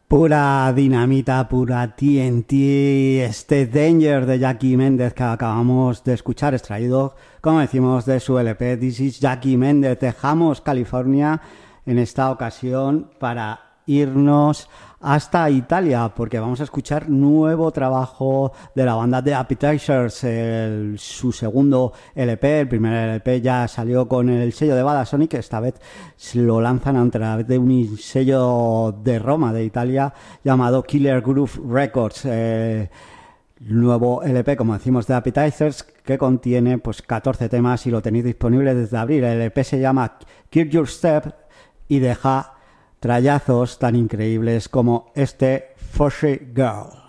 Pura dinamita, pura TNT, este Danger de Jackie Méndez que acabamos de escuchar, extraído, como decimos, de su LP This is Jackie Méndez. Dejamos California en esta ocasión para irnos hasta Italia, porque vamos a escuchar nuevo trabajo de la banda The Appetizers, su segundo LP. El primer LP ya salió con el sello de Badasonic, esta vez lo lanzan a través de un sello de Roma, de Italia, llamado Killer Groove Records. Nuevo LP, como decimos, de Appetizers, que contiene pues 14 temas y lo tenéis disponible desde abril. El LP se llama Keep Your Step y deja trallazos tan increíbles como este Foshy Girl.